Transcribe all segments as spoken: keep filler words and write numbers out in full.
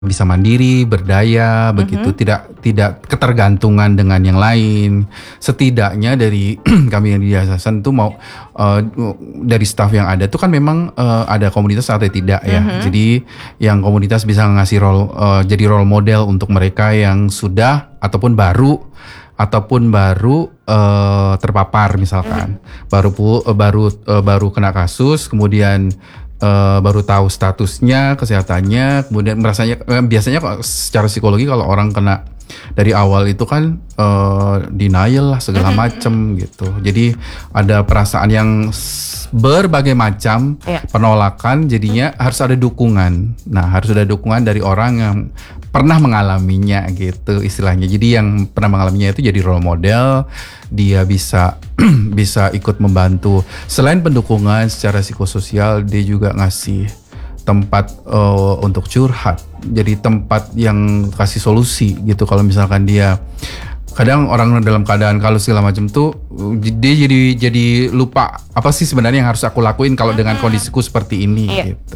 bisa mandiri, berdaya, Mhm. begitu, tidak tidak ketergantungan dengan yang lain. Setidaknya dari kami yang di yayasan tuh mau uh, dari staf yang ada tuh kan memang uh, ada komunitas atau tidak ya. Mhm. Jadi yang komunitas bisa ngasih role uh, jadi role model untuk mereka yang sudah ataupun baru ataupun baru uh, terpapar misalkan, baru pu- uh, baru uh, baru kena kasus, kemudian Uh, baru tahu statusnya, kesehatannya, kemudian merasanya eh, biasanya kok secara psikologi kalau orang kena dari awal itu kan uh, denial lah segala macem gitu. Jadi ada perasaan yang s- berbagai macam, Iya. penolakan, jadinya harus ada dukungan. Nah, harus ada dukungan dari orang yang pernah mengalaminya gitu istilahnya. Jadi yang pernah mengalaminya itu jadi role model, dia bisa bisa ikut membantu. Selain pendukungan secara psikososial, dia juga ngasih tempat uh, untuk curhat. Jadi tempat yang kasih solusi gitu. Kalau misalkan dia kadang orang dalam keadaan kalau segala macam tuh dia jadi jadi lupa apa sih sebenarnya yang harus aku lakuin kalau dengan kondisiku seperti ini Iya. gitu.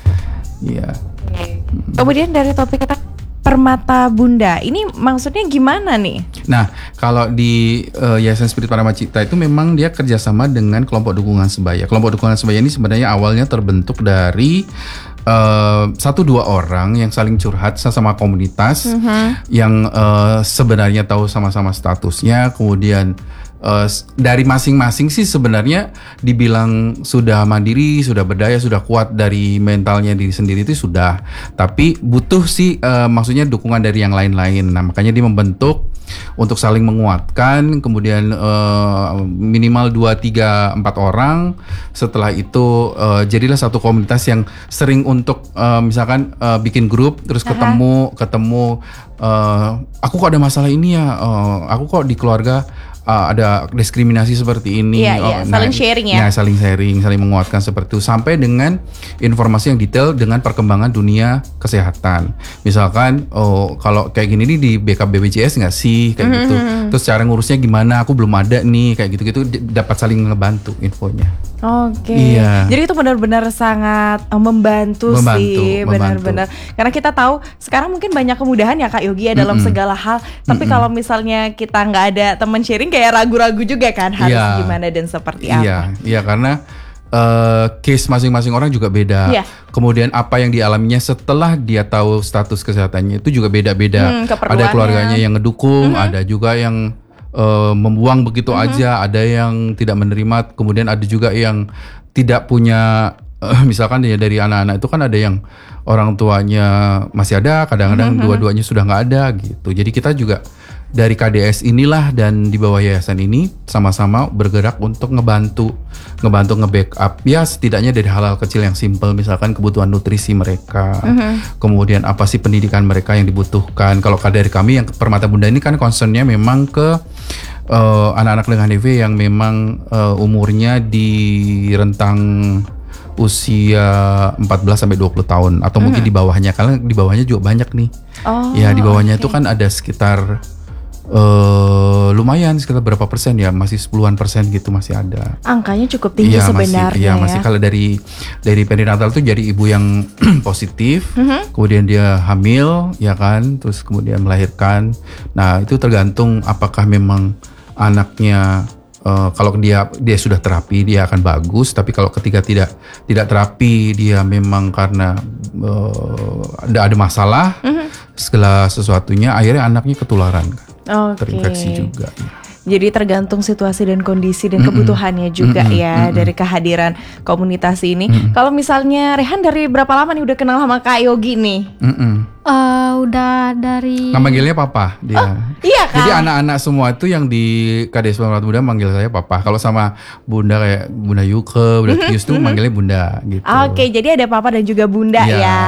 Iya. Kemudian dari topik kita Permata Bunda, ini maksudnya gimana nih? Nah, kalau di uh, Yayasan Spirit Parama Cipta itu memang dia kerjasama dengan kelompok dukungan sebaya. Kelompok dukungan sebaya ini sebenarnya awalnya terbentuk dari uh, satu dua orang yang saling curhat sama komunitas, Mhm. yang uh, sebenarnya tahu sama-sama statusnya, kemudian Uh, dari masing-masing sih sebenarnya dibilang sudah mandiri, sudah berdaya, sudah kuat dari mentalnya diri sendiri itu sudah. Tapi butuh sih uh, maksudnya dukungan dari yang lain-lain. Nah, makanya dia membentuk untuk saling menguatkan, kemudian uh, minimal dua, tiga, empat orang. Setelah itu uh, jadilah satu komunitas yang sering untuk uh, misalkan uh, bikin grup, terus Aha. ketemu, ketemu. Uh, aku kok ada masalah ini ya, uh, aku kok di keluarga Uh, ada diskriminasi seperti ini. Iya, iya, saling sharing ya. Ya, saling sharing, saling menguatkan seperti itu sampai dengan informasi yang detail dengan perkembangan dunia kesehatan. Misalkan, oh kalau kayak gini nih di B K B P J S nggak sih kayak gitu. Terus cara ngurusnya gimana? Aku belum ada nih kayak gitu-gitu d- dapat saling ngebantu infonya. Oke. Iya. Jadi itu benar-benar sangat uh, membantu, Membantu, sih, membantu. benar-benar. Karena kita tahu sekarang mungkin banyak kemudahan ya Kak Yogi ya dalam Mm-mm. segala hal. Tapi Mm-mm. kalau misalnya kita nggak ada teman sharing kayak ragu-ragu juga kan harus Iya. gimana dan seperti Iya, apa. iya karena uh, case masing-masing orang juga beda. Iya. Kemudian apa yang dialaminya setelah dia tahu status kesehatannya itu juga beda-beda. Hmm, Ada keperluannya. keluarganya yang ngedukung, ada juga yang uh, membuang begitu aja, ada yang tidak menerima, kemudian ada juga yang tidak punya uh, misalkan ya dari anak-anak itu kan ada yang orang tuanya masih ada, kadang-kadang dua-duanya sudah nggak ada gitu. Jadi kita juga dari K D S inilah dan di bawah yayasan ini sama-sama bergerak untuk ngebantu ngebantu nge-backup ya setidaknya dari hal-hal kecil yang simple, misalkan kebutuhan nutrisi mereka, kemudian apa sih pendidikan mereka yang dibutuhkan. Kalau dari kami yang Permata Bunda ini kan concernnya memang ke uh, anak-anak dengan H I V yang memang uh, umurnya di rentang usia empat belas sampai dua puluh tahun atau mungkin di bawahnya, karena di bawahnya juga banyak nih. Oh, Ya di bawahnya oke. itu kan ada sekitar uh, lumayan sekitar berapa persen ya, masih sepuluhan persen gitu masih ada. Angkanya cukup tinggi Iya sebenarnya masih, iya ya. masih kalau dari dari perinatal tuh jadi ibu yang positif, kemudian dia hamil, ya kan, terus kemudian melahirkan. Nah itu tergantung apakah memang anaknya uh, kalau dia dia sudah terapi dia akan bagus, tapi kalau ketika tidak tidak terapi dia memang karena uh, ada ada masalah segala sesuatunya, akhirnya anaknya ketularan kan, Oke. terinfeksi juga. Ya. Jadi tergantung situasi dan kondisi dan kebutuhannya juga Mm-mm. ya Mm-mm. dari kehadiran komunitas ini. Kalau misalnya Rehan dari berapa lama nih udah kenal sama Kak Yogi nih? Mm-mm. Eh, udah dari Nah, manggilnya papa dia. Iya kan? Jadi anak-anak semua itu yang di K D S Permata Bunda manggil saya papa. Kalau sama bunda kayak Bunda Yuke, Bunda Tius tuh manggilnya bunda gitu. Oke, jadi ada papa dan juga bunda Iya. ya.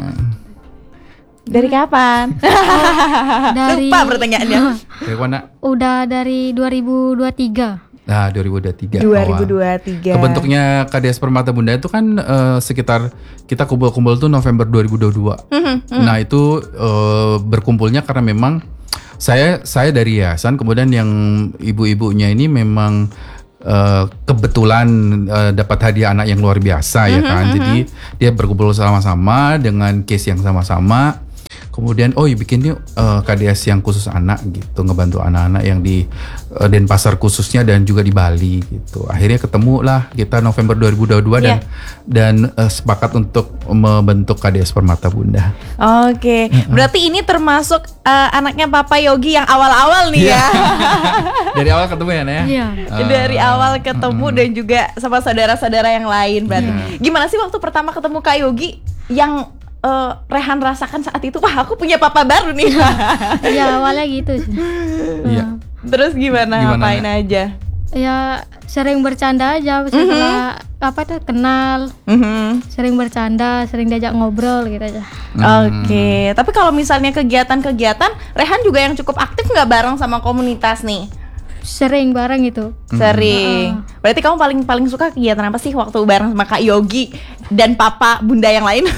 Dari kapan? dari Lupa pertanyaannya. Dari mana? udah dari dua ribu dua puluh tiga. Nah, dua ribu dua puluh tiga dua ribu awal. dua puluh tiga. Kebentuknya K D S Permata Bunda itu kan eh, sekitar kita kumpul-kumpul tuh November dua ribu dua puluh dua. Nah, itu eh, berkumpulnya karena memang saya saya dari yayasan, kemudian yang ibu-ibunya ini memang uh, kebetulan uh, dapat hadiah anak yang luar biasa ya kan. Jadi dia berkumpul sama-sama dengan case yang sama-sama. Kemudian oh ya bikin yuk uh, K D S yang khusus anak gitu, ngebantu anak-anak yang di uh, Denpasar khususnya dan juga di Bali gitu. Akhirnya ketemu lah kita November dua ribu dua puluh dua Yeah. dan dan uh, sepakat untuk membentuk K D S Permata Bunda. Oke, berarti ini termasuk uh, anaknya Papa Yogi yang awal-awal nih ya. Dari awal ketemu ya, Naya? Iya. Dari awal ketemu dan juga sama saudara-saudara yang lain berarti. Iya. Gimana sih waktu pertama ketemu Kak Yogi yang uh, Rehan rasakan saat itu? Wah, aku punya papa baru nih. Ya awalnya gitu sih. Iya. Terus gimana, Gimana, ngapain Nak? aja? Ya sering bercanda aja setelah apa tuh kenal, Mhm. sering bercanda, sering diajak ngobrol gitu aja. Oke, tapi kalau misalnya kegiatan-kegiatan, Rehan juga yang cukup aktif nggak bareng sama komunitas nih? Sering bareng itu. Sering. Berarti kamu paling paling suka kegiatan apa sih waktu bareng sama Kak Yogi dan Papa Bunda yang lain?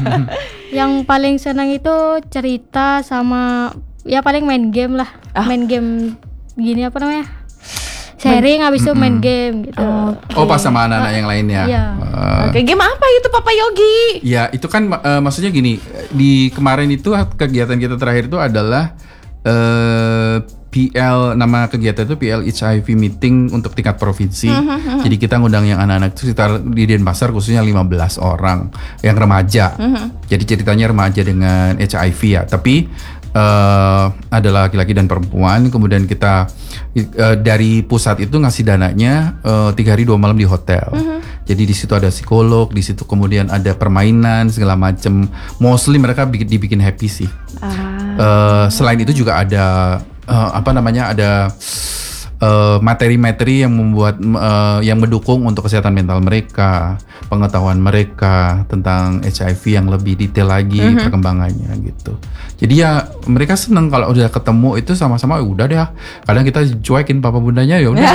Yang paling senang itu cerita sama ya paling main game lah. Ah. Main game gini apa namanya? Sharing habis itu main game gitu. Oh pas sama anak-anak yang lainnya. Iya. Uh, Oke, game apa itu Papa Yogi? Ya itu kan uh, maksudnya gini, di kemarin itu kegiatan kita terakhir itu adalah uh, P L, nama kegiatan itu P L H I V meeting untuk tingkat provinsi. Jadi kita ngundang yang anak-anak itu sekitar di Denpasar khususnya lima belas orang yang remaja. Jadi ceritanya remaja dengan H I V ya, tapi uh, ada laki-laki dan perempuan. Kemudian kita uh, dari pusat itu ngasih dananya uh, tiga hari dua malam di hotel. Jadi di situ ada psikolog, di situ kemudian ada permainan segala macam. Mostly mereka bikin, dibikin happy sih. Uh, selain itu juga ada uh, apa namanya ada uh, materi-materi yang membuat uh, yang mendukung untuk kesehatan mental mereka, pengetahuan mereka tentang H I V yang lebih detail lagi perkembangannya gitu. Jadi ya mereka seneng kalau udah ketemu itu sama-sama, udah deh. Kadang kita cuekin papa bundanya ya udah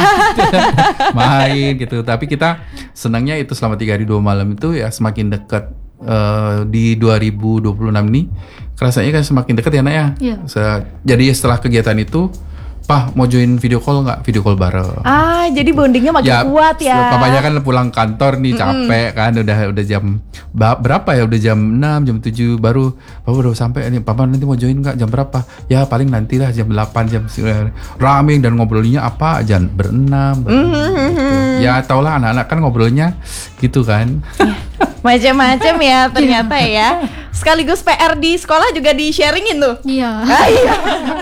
main gitu. Tapi kita senangnya itu selama tiga hari dua malam itu ya semakin dekat. Uh, di dua ribu dua puluh enam ini kerasanya kan semakin dekat ya Nak ya. Iya. Se- Jadi setelah kegiatan itu, Pak mau join video call nggak? Video call bareng. Ah, jadi bondingnya makin kuat ya. Papanya kan pulang kantor nih capek kan, udah udah jam ba- berapa ya? Udah jam enam, jam tujuh baru Papa udah sampai nih. Papa nanti mau join nggak? Jam berapa? Ya paling nanti lah jam delapan jam sembilan. Rame dan ngobrolnya apa aja berenam. berenam gitu. Ya tau lah anak-anak kan ngobrolnya gitu kan. Macam-macam ya ternyata ya. Sekaligus P R di sekolah juga di-sharingin tuh. Iya. Ah, iya.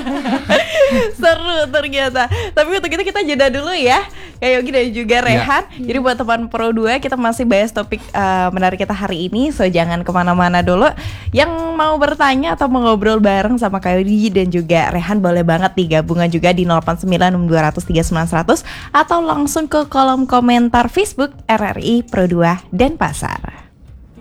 Seru ternyata. Tapi untuk itu kita jeda dulu ya, Kak Yogi dan juga Rehan. Jadi buat teman Pro dua kita masih bahas topik uh, menarik kita hari ini. So jangan kemana-mana dulu. Yang mau bertanya atau mau ngobrol bareng sama Kak Yogi dan juga Rehan, boleh banget digabungan juga di nol delapan sembilan enam dua nol nol tiga sembilan seratus atau langsung ke kolom komentar Facebook R R I Pro dua Denpasar.